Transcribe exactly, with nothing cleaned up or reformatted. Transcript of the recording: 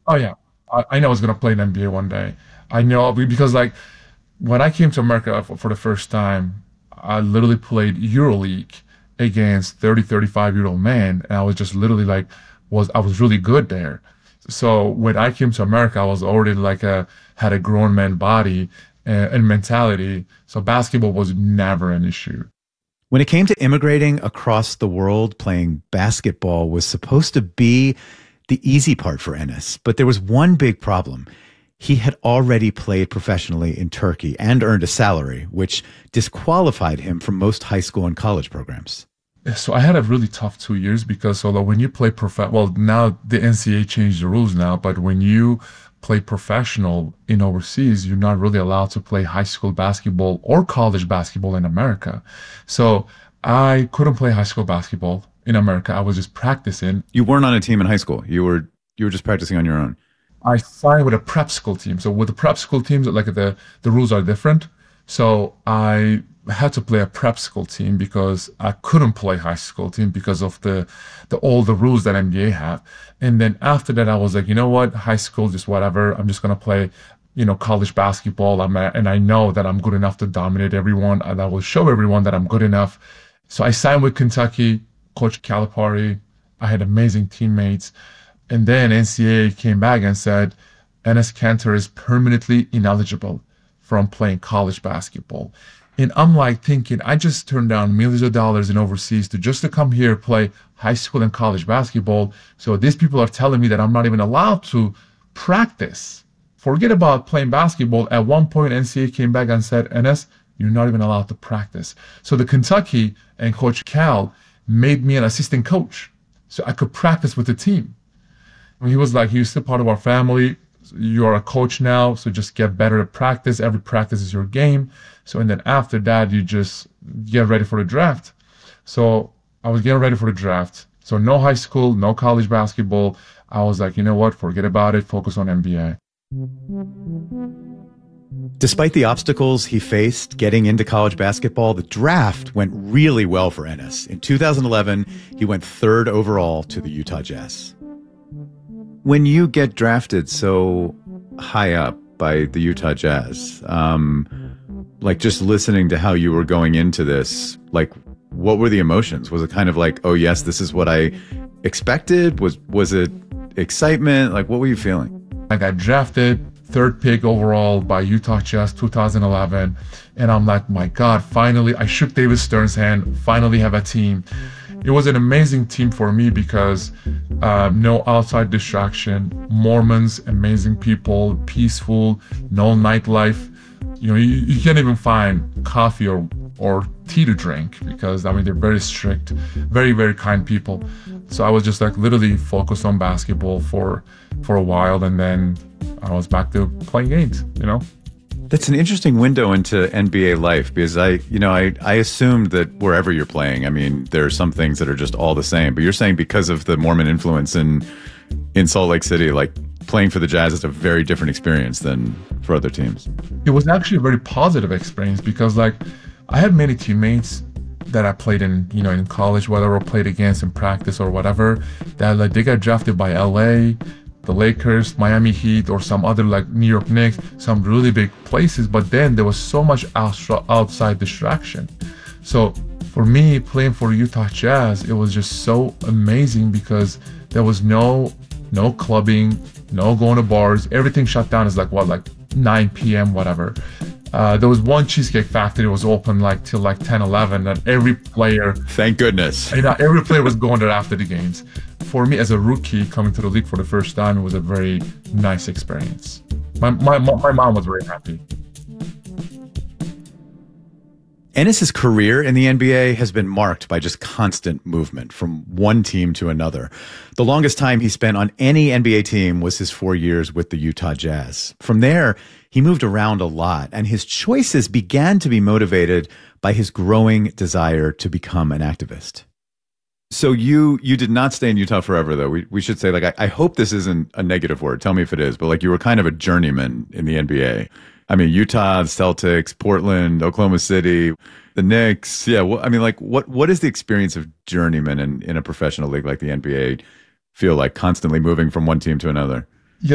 Oh yeah, I, I know I was gonna play in N B A one day. I know because like when I came to America for, for the first time, I literally played EuroLeague against thirty, thirty-five year old men, and I was just literally like was I was really good there. So when I came to America, I was already like a had a grown man body and, and mentality. So basketball was never an issue. When it came to immigrating across the world, playing basketball was supposed to be the easy part for Enes. But there was one big problem. He had already played professionally in Turkey and earned a salary, which disqualified him from most high school and college programs. So I had a really tough two years because although when you play prof, well, now the N C A A changed the rules now, but when you play professional in overseas, you're not really allowed to play high school basketball or college basketball in America. So I couldn't play high school basketball in America. I was just practicing. You weren't on a team in high school. You were you were just practicing on your own. I signed with a prep school team. So with the prep school teams, like the the rules are different. So I had to play a prep school team because I couldn't play high school team because of the the all the rules that N B A have. And then after that, I was like, you know what, high school, just whatever. I'm just gonna play, you know, college basketball. I'm a, and I know that I'm good enough to dominate everyone, and I will show everyone that I'm good enough. So I signed with Kentucky, Coach Calipari. I had amazing teammates. And then N C A A came back and said, Enes Kanter is permanently ineligible from playing college basketball. And I'm like thinking, I just turned down millions of dollars in overseas to just to come here play high school and college basketball. So these people are telling me that I'm not even allowed to practice. Forget about playing basketball. At one point, N C A A came back and said, Enes, you're not even allowed to practice. So the Kentucky and Coach Cal made me an assistant coach so I could practice with the team. And he was like, you're still part of our family. You are a coach now, so just get better at practice. Every practice is your game. So, and then after that, you just get ready for the draft. So I was getting ready for the draft. So no high school, no college basketball. I was like, you know what? Forget about it. Focus on N B A. Despite the obstacles he faced getting into college basketball, the draft went really well for Enes. In two thousand eleven, he went third overall to the Utah Jazz. When you get drafted so high up by the Utah Jazz, um, like just listening to how you were going into this, like what were the emotions? Was it kind of like, oh yes, this is what I expected? Was was it excitement? Like what were you feeling? I got drafted third pick overall by Utah Jazz two thousand eleven, and I'm like, my God, finally, I shook David Stern's hand, finally have a team. It was an amazing team for me because uh, no outside distraction, Mormons, amazing people, peaceful, no nightlife. You know, you, you can't even find coffee or, or tea to drink because, I mean, they're very strict, very, very kind people. So I was just like literally focused on basketball for, for a while, and then I was back to playing games, you know? That's an interesting window into N B A life because I, you know, I, I assumed that wherever you're playing, I mean, there are some things that are just all the same. But you're saying because of the Mormon influence in in Salt Lake City, like playing for the Jazz is a very different experience than for other teams. It was actually a very positive experience because, like, I had many teammates that I played in, you know, in college, whether I played against in practice or whatever, that like they got drafted by L A, the Lakers, Miami Heat, or some other like New York Knicks, some really big places. But then there was so much outside distraction. So for me, playing for Utah Jazz, it was just so amazing because there was no no clubbing, no going to bars. Everything shut down. It's like what, like nine p.m. whatever. Uh, there was one Cheesecake Factory that was open like till like ten, eleven, and every player, thank goodness, you know, every player was going there after the games. For me, as a rookie coming to the league for the first time, it was a very nice experience. My my my mom was very happy. Enes's career in the N B A has been marked by just constant movement from one team to another. The longest time he spent on any N B A team was his four years with the Utah Jazz. From there, he moved around a lot, and his choices began to be motivated by his growing desire to become an activist. So you you did not stay in Utah forever, though. We we should say, like, I, I hope this isn't a negative word. Tell me if it is. But like, you were kind of a journeyman in the N B A. I mean, Utah, the Celtics, Portland, Oklahoma City, the Knicks. Yeah, well, I mean, like, what what is the experience of journeyman in, in a professional league like the N B A feel like, constantly moving from one team to another?